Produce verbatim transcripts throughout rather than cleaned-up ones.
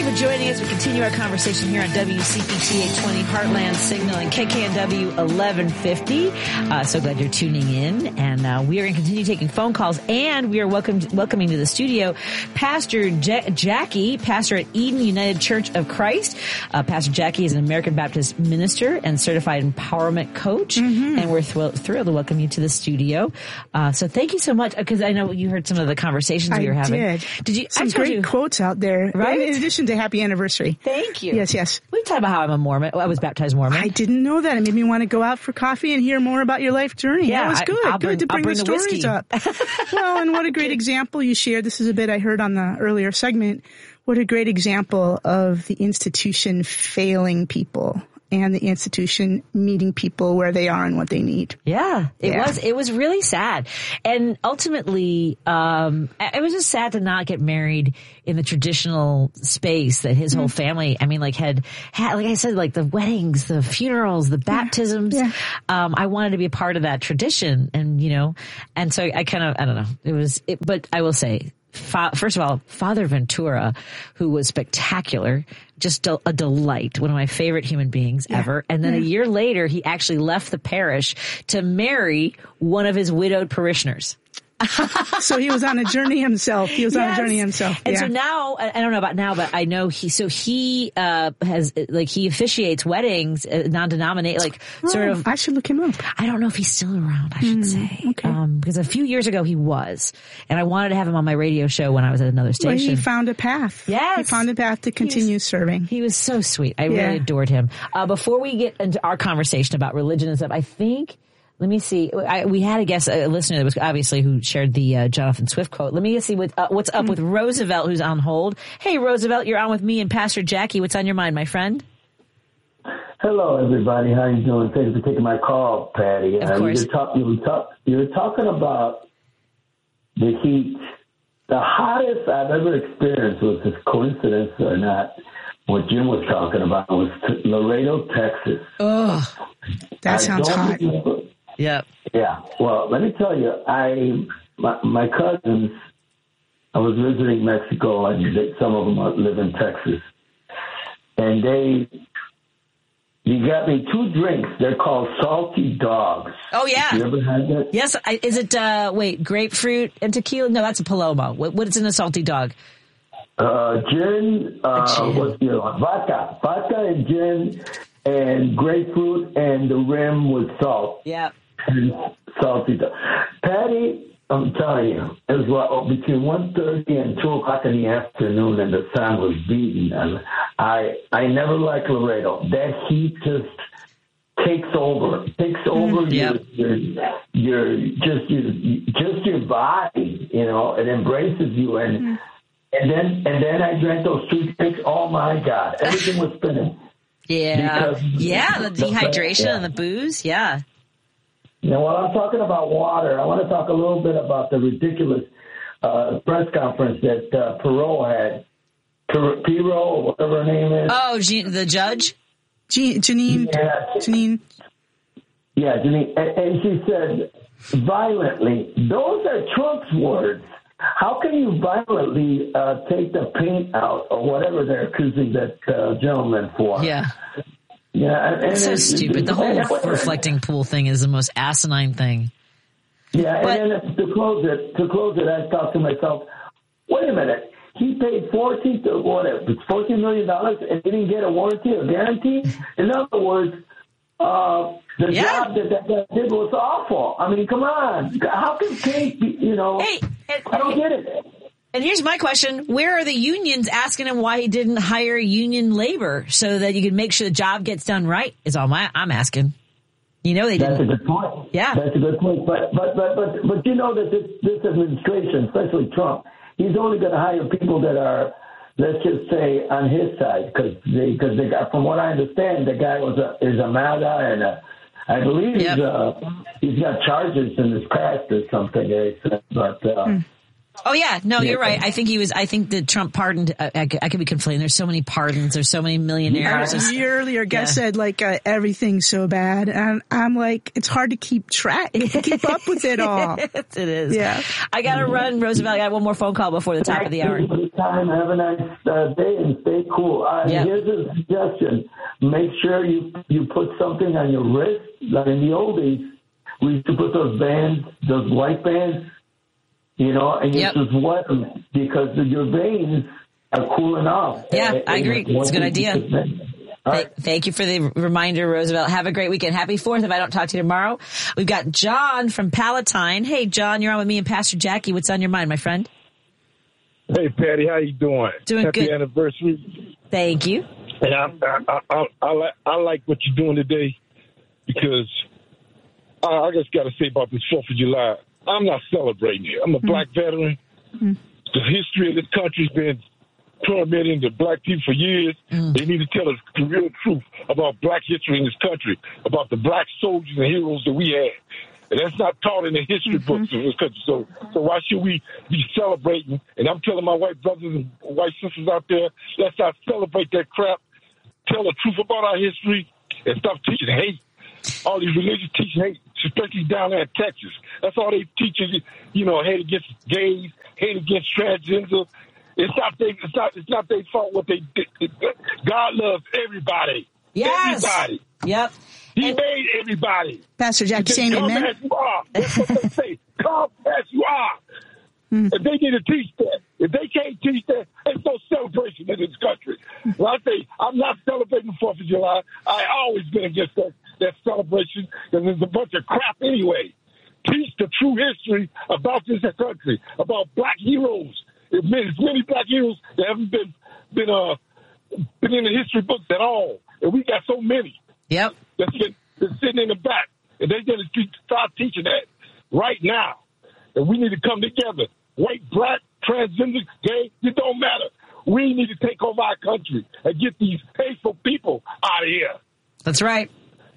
you for joining us. We continue our conversation here on W C P T eight twenty Heartland Signal and K K N W eleven fifty. Uh, so glad you're tuning in. And uh, we are going to continue taking phone calls. And we are welcome, welcoming to the studio Pastor J- Jackie, pastor at Eden United Church of Christ. Uh, Pastor Jackie is an American Baptist minister and certified empowerment coach. Mm-hmm. And we're thr- thrilled to welcome you to the studio. Uh, so thank you so much, because I know you heard some of the conversations I we were having. Did. Did you? Some I told great you, quotes out there, right? In addition to happy anniversary. Thank you. Yes, yes. We talked about how I'm a Mormon. I was baptized Mormon. I didn't know that. It made me want to go out for coffee and hear more about your life journey. Yeah, that was good. I, I'll good bring, to bring, bring the the stories up. Well, and what a great example you shared. This is a bit I heard on the earlier segment. What a great example of the institution failing people and the institution meeting people where they are and what they need. Yeah, it yeah. was, it was really sad. And ultimately, um, it was just sad to not get married in the traditional space that his mm-hmm. whole family, I mean, like had, had, like I said, like the weddings, the funerals, the baptisms. Yeah. Yeah. Um, I wanted to be a part of that tradition, and, you know, and so I kind of, I don't know, it was, it, but I will say, First of all, Father Ventura, who was spectacular, just a, a delight, one of my favorite human beings yeah. ever. And then yeah. a year later, he actually left the parish to marry one of his widowed parishioners. So he was on a journey himself. He was yes. on a journey himself. And yeah. so now, I don't know about now, but I know he, so he, uh, has, like, he officiates weddings, uh, non-denominational, like, oh, sort of. I should look him up. I don't know if he's still around, I should mm, say. Okay. Um, because a few years ago he was, and I wanted to have him on my radio show when I was at another station. Well, he found a path. Yes. He found a path to continue he was, serving. He was so sweet. I yeah. really adored him. Uh, before we get into our conversation about religion and stuff, I think, let me see. I, we had a guest, a listener that was obviously who shared the uh, Jonathan Swift quote. Let me see what, uh, what's up mm. with Roosevelt, who's on hold. Hey, Roosevelt, you're on with me and Pastor Jackie. What's on your mind, my friend? Hello, everybody. How you doing? Thanks for taking my call, Patty. Of course. You were, talk, you, were talk, you were talking about the heat. The hottest I've ever experienced, was this coincidence or not, what Jim was talking about was Laredo, Texas. Oh, that sounds hot. Remember, yeah. Yeah. Well, let me tell you, I my, my cousins, I was visiting Mexico, and they, some of them live in Texas, and they, you got me two drinks. They're called Salty Dogs. Oh, yeah. You ever had that? Yes. I, is it, uh, wait, grapefruit and tequila? No, that's a Paloma. What, what's in a Salty Dog? Uh, gin, uh, gin. What's the other one? Vodka. Vodka and gin and grapefruit, and the rim with salt. Yeah. And salty dog. Patty, I'm telling you, it was well, between one thirty and two o'clock in the afternoon, and the sun was beating. And I I never liked Laredo. That heat just takes over, takes over yep. your, your your just your just your body. You know, it embraces you, and mm. and then and then I drank those two drinks. Oh my God, everything was spinning. Yeah, because yeah, the dehydration the, yeah. and the booze. Yeah. Now, while I'm talking about water, I want to talk a little bit about the ridiculous uh, press conference that uh, Perot had. Perot, or whatever her name is. Oh, the judge? Jean, Janine. Yeah. Janine. Yeah, Janine. And, and she said, violently. Those are Trump's words. How can you violently uh, take the paint out or whatever they're accusing that uh, gentleman for? Yeah. Yeah, and, it's so and, stupid. The whole reflecting pool thing is the most asinine thing. Yeah, but, and then to close it, to close it, I thought to myself, wait a minute. He paid fourteen to what? Fourteen million dollars, and he didn't get a warranty or guarantee. In other words, uh, the yeah. job that that guy did was awful. I mean, come on, how can Kate? Be, you know, hey, I don't get it. And here's my question. Where are the unions asking him why he didn't hire union labor so that you can make sure the job gets done right is all my, I'm asking. You know they didn't. That's a good point. Yeah. That's a good point. But, but, but, but, but you know that this, this administration, especially Trump, he's only going to hire people that are, let's just say, on his side. Because they, cause they got, from what I understand, the guy was a, is a MAGA and a, I believe yep. he's, uh, he's got charges in his past or something. But, uh, mm. Oh yeah, no, you're right. I think he was. I think that Trump pardoned. I, I, I could be conflating. There's so many pardons. There's so many millionaires. Uh, the earlier guest yeah. said like uh, everything's so bad, and I'm like, it's hard to keep track, keep up with it all. It is. Yeah. I got to run, Roosevelt. I got one more phone call before the top Thank of the hour. you for the time. Have a nice uh, day and stay cool. Uh, yep. Here's a suggestion: make sure you you put something on your wrist. Like in the old days, we used to put those bands, those white bands. You know, and yep. you just wet them because your veins are cooling off. Yeah, and, I agree. It's a good idea. Th- right. Thank you for the reminder, Roosevelt. Have a great weekend. Happy fourth if I don't talk to you tomorrow. We've got John from Palatine. Hey, John, you're on with me and Pastor Jackie. What's on your mind, my friend? Hey, Patty, how you doing? Doing Happy good. Happy anniversary. Thank you. And I, I, I, I, I, like, I like what you're doing today because I, I just got to say about this fourth of July. I'm not celebrating it. I'm a mm-hmm. black veteran. Mm-hmm. The history of this country's been tormenting the black people for years. Mm. They need to tell us the real truth about black history in this country, about the black soldiers and heroes that we had. And that's not taught in the history mm-hmm. books of this country. So, so why should we be celebrating? And I'm telling my white brothers and white sisters out there, let's not celebrate that crap. Tell the truth about our history and stop teaching hate. All these religions teach hate, especially down there in Texas. That's all they teach is, you know, hate against gays, hate against transgender. It's not they, it's not it's not their fault what they did. God loves everybody. Yes. Everybody. Yep. He and made everybody. Pastor Jackie saying come amen. As you are. That's what they say. Come as you are. Mm. If they need to teach that, if they can't teach that, there's no celebration in this country. Well, I say I'm not celebrating the fourth of July. I always been against that. that celebration, because there's a bunch of crap anyway. Teach the true history about this country, about black heroes. There's many black heroes that haven't been been uh been in the history books at all, and we got so many. Yep. That's been that's sitting in the back, and they're going to start teaching that right now. And we need to come together, white, black, transgender, gay. It don't matter. We need to take over our country and get these hateful people out of here. That's right.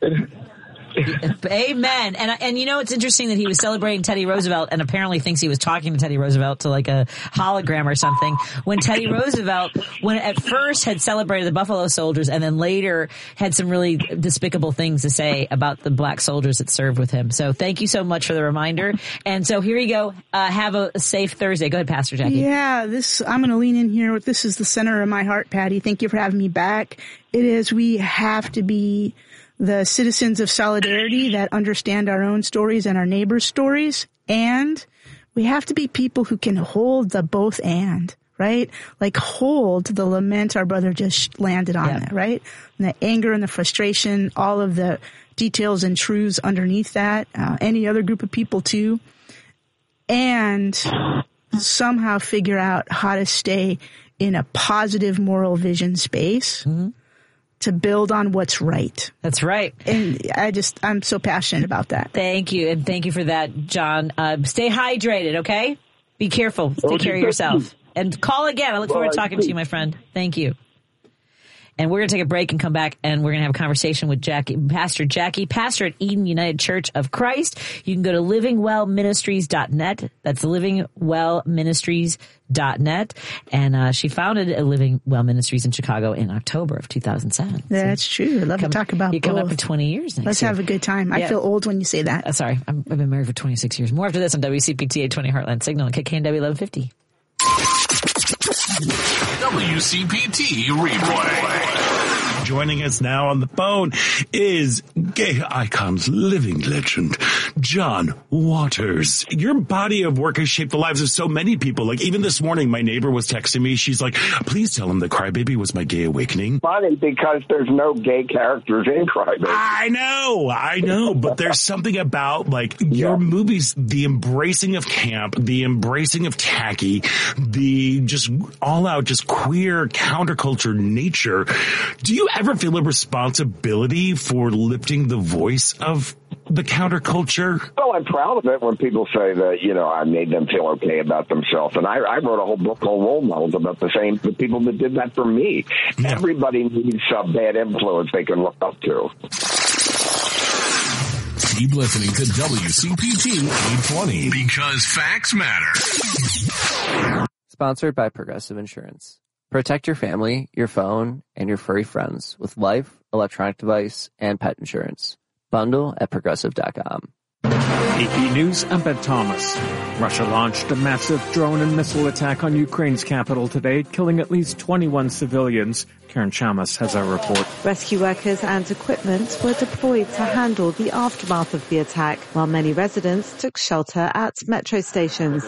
Amen. And and you know, it's interesting that he was celebrating Teddy Roosevelt and apparently thinks he was talking to Teddy Roosevelt to like a hologram or something. When Teddy Roosevelt, when at first had celebrated the Buffalo Soldiers and then later had some really despicable things to say about the black soldiers that served with him. So thank you so much for the reminder. And so here you go. Uh, have a, a safe Thursday. Go ahead, Pastor Jackie. Yeah, this, I'm going to lean in here. This is the center of my heart, Patty. Thank you for having me back. It is, we have to be the citizens of solidarity that understand our own stories and our neighbors' stories. And we have to be people who can hold the both and, right? Like hold the lament our brother just landed on yeah. that, right? And the anger and the frustration, all of the details and truths underneath that, uh, any other group of people too. And somehow figure out how to stay in a positive moral vision space. Mm-hmm. To build on what's right. That's right. And I just, I'm so passionate about that. Thank you. And thank you for that, John. Uh, stay hydrated, okay? Be careful. Take oh, care of yourself. And call again. I look forward to talking to you, my friend. Thank you. And we're going to take a break and come back, and we're going to have a conversation with Jackie, Pastor Jackie, pastor at Eden United Church of Christ. You can go to living well ministries dot net. That's living well ministries dot net. And uh, she founded a Living Well Ministries in Chicago in October of two thousand seven. That's so true. I'd love come, to talk about you both. You come up for twenty years next Let's year. have a good time. I yeah. feel old when you say that. Uh, sorry. I'm, I've been married for twenty-six years. More after this on W C P T eight twenty Heartland Signal and K K N W eleven fifty. W C P T Replay. Joining us now on the phone is gay icons, living legend, John Waters. Your body of work has shaped the lives of so many people. Like even this morning, my neighbor was texting me. She's like, please tell him that Crybaby was my gay awakening. Funny because there's no gay characters in Crybaby. I know, I know. But there's something about like your yeah. movies, the embracing of camp, the embracing of tacky, the just all out, just queer counterculture nature. Do you ever feel a responsibility for lifting the voice of the counterculture? Well, I'm proud of it when people say that, you know, I made them feel okay about themselves. And I, I wrote a whole book called Role Models about the same the people that did that for me. Yeah. Everybody needs a bad influence they can look up to. Keep listening to W C P T eight twenty because facts matter. Sponsored by Progressive Insurance. Protect your family, your phone, and your furry friends with life, electronic device, and pet insurance. Bundle at progressive dot com. A P News, I'm Ben Thomas. Russia launched a massive drone and missile attack on Ukraine's capital today, killing at least twenty-one civilians. Karen Chamas has our report. Rescue workers and equipment were deployed to handle the aftermath of the attack, while many residents took shelter at metro stations.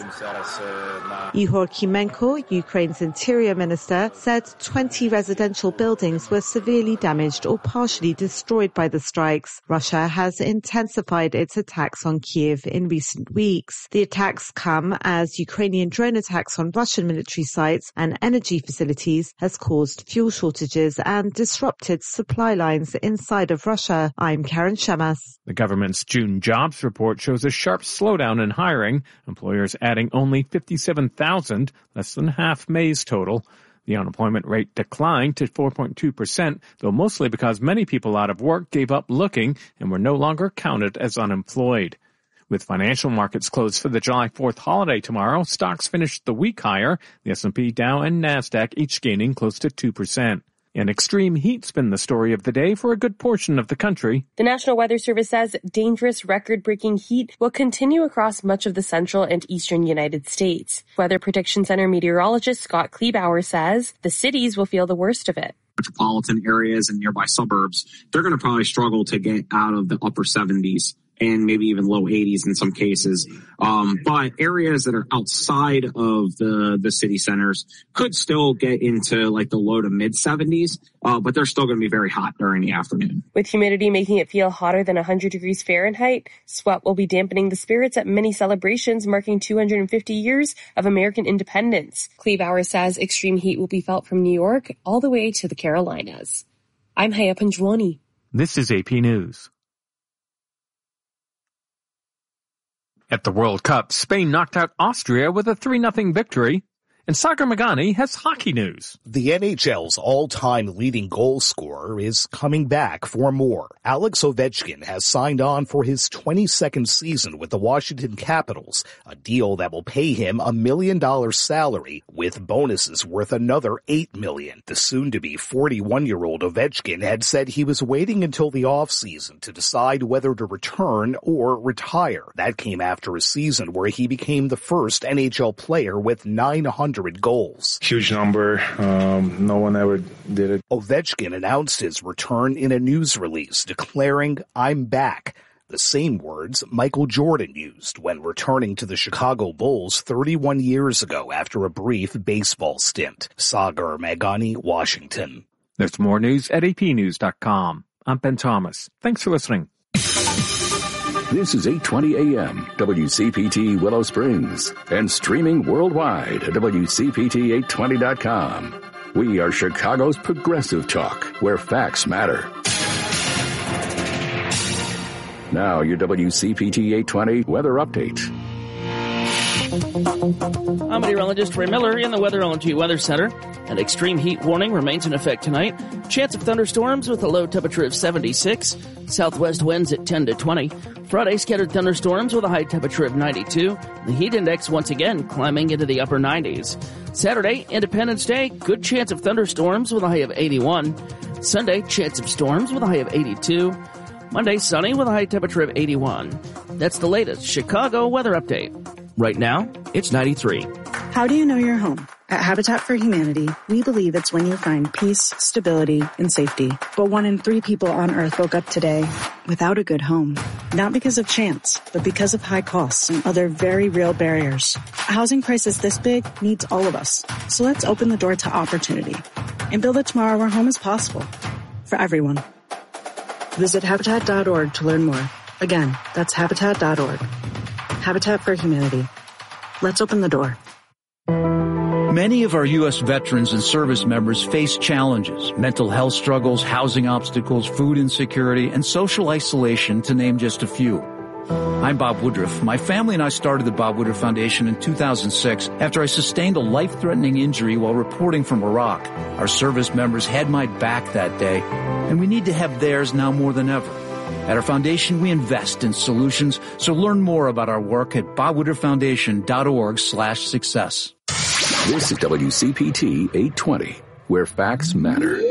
Ihor Kimenko, Ukraine's interior minister, said twenty residential buildings were severely damaged or partially destroyed by the strikes. Russia has intensified its attacks on Kiev in recent weeks. The attacks come as Ukrainian drone attacks on Russian military sites and energy facilities has caused fuel shortages and disrupted supply lines inside of Russia. I'm Karen Chamas. The government's June jobs report shows a sharp slowdown in hiring, employers adding only fifty-seven thousand, less than half May's total. The unemployment rate declined to four point two percent, though mostly because many people out of work gave up looking and were no longer counted as unemployed. With financial markets closed for the July fourth holiday tomorrow, stocks finished the week higher, the S and P, Dow, and NASDAQ each gaining close to two percent. And extreme heat's been the story of the day for a good portion of the country. The National Weather Service says dangerous record-breaking heat will continue across much of the central and eastern United States. Weather Prediction Center meteorologist Scott Kleebauer says the cities will feel the worst of it. Metropolitan areas and nearby suburbs, they're going to probably struggle to get out of the upper seventies. And maybe even low eighties in some cases. Um, but areas that are outside of the, the city centers could still get into like the low to mid seventies, uh, but they're still going to be very hot during the afternoon. With humidity making it feel hotter than one hundred degrees Fahrenheit, sweat will be dampening the spirits at many celebrations marking two hundred fifty years of American independence. Kleebauer says extreme heat will be felt from New York all the way to the Carolinas. I'm Haya Panjwani. This is A P News. At the World Cup, Spain knocked out Austria with a three nothing victory. And Sagar Magani has hockey news. The N H L's all-time leading goal scorer is coming back for more. Alex Ovechkin has signed on for his twenty-second season with the Washington Capitals, a deal that will pay him a million dollar salary with bonuses worth another eight million dollars. The soon-to-be forty-one-year-old Ovechkin had said he was waiting until the offseason to decide whether to return or retire. That came after a season where he became the first N H L player with nine hundred goals. Huge number. Um, no one ever did it. Ovechkin announced his return in a news release, declaring, "I'm back." The same words Michael Jordan used when returning to the Chicago Bulls thirty-one years ago after a brief baseball stint. Sagar Magani, Washington. There's more news at A P news dot com. I'm Ben Thomas. Thanks for listening. This is eight twenty A M, W C P T Willow Springs, and streaming worldwide at W C P T eight twenty dot com. We are Chicago's progressive talk, where facts matter. Now, your W C P T eight twenty weather update. I'm meteorologist Ray Miller in the Weather L N G Weather Center. An extreme heat warning remains in effect tonight. Chance of thunderstorms with a low temperature of seventy-six. Southwest winds at ten to twenty. Friday, scattered thunderstorms with a high temperature of ninety-two. The heat index once again climbing into the upper nineties. Saturday, Independence Day, good chance of thunderstorms with a high of eighty-one. Sunday, chance of storms with a high of eighty-two. Monday, sunny with a high temperature of eighty-one. That's the latest Chicago weather update. Right now, it's ninety-three. How do you know your home? At Habitat for Humanity, we believe it's when you find peace, stability, and safety. But one in three people on Earth woke up today without a good home. Not because of chance, but because of high costs and other very real barriers. A housing crisis this big needs all of us. So let's open the door to opportunity and build a tomorrow where home is possible for everyone. Visit Habitat dot org to learn more. Again, that's Habitat dot org. Habitat for Humanity. Let's open the door. Many of our U S veterans and service members face challenges, mental health struggles, housing obstacles, food insecurity, and social isolation, to name just a few. I'm Bob Woodruff. My family and I started the Bob Woodruff Foundation in two thousand six after I sustained a life-threatening injury while reporting from Iraq. Our service members had my back that day, and we need to have theirs now more than ever. At our foundation, we invest in solutions, so learn more about our work at bywooderfoundation.org slash success. This is W C P T eight twenty, where facts matter.